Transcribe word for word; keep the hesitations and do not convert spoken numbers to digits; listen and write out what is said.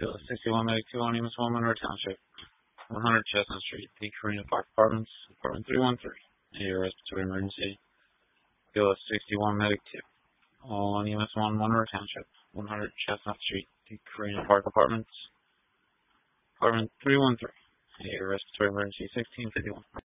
Field sixty-one Medic two on E M S one, Monroe Township. one hundred Chestnut Street, the Carina Park Apartments, Apartment three one three. A respiratory emergency. Field sixty-one Medic two. All on E M S one, Monroe Township. one hundred Chestnut Street, the Carina Park Apartments, Apartment three one three. A respiratory emergency sixteen fifty-one.